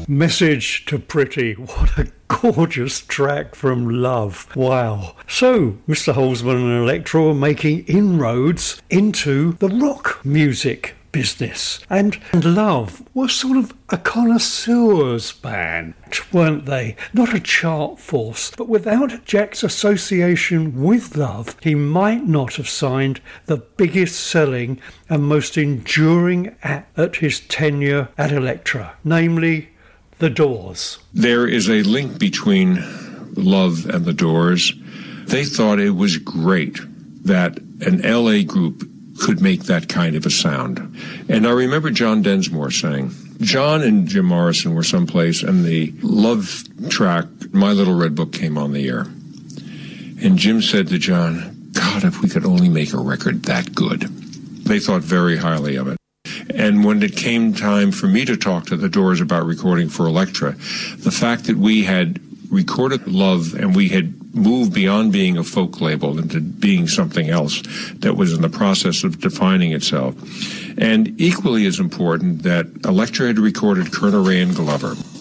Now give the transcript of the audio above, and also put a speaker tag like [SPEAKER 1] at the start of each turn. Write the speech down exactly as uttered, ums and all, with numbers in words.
[SPEAKER 1] Message to Pretty. What a gorgeous track from Love. Wow. So, Mister Holzman and Elektra were making inroads into the rock music business. And, and Love was sort of a connoisseur's band, weren't they? Not a chart force. But without Jack's association with Love, he might not have signed the biggest selling and most enduring act at his tenure at Elektra, namely The Doors.
[SPEAKER 2] There is a link between Love and The Doors. They thought it was great that an L A group could make that kind of a sound. And I remember John Densmore saying, John and Jim Morrison were someplace and the Love track, My Little Red Book, came on the air. And Jim said to John, God, if we could only make a record that good. They thought very highly of it. And when it came time for me to talk to The Doors about recording for Elektra, the fact that we had recorded Love and we had moved beyond being a folk label into being something else that was in the process of defining itself. And equally as important, that Elektra had recorded Colonel Ray and Glover.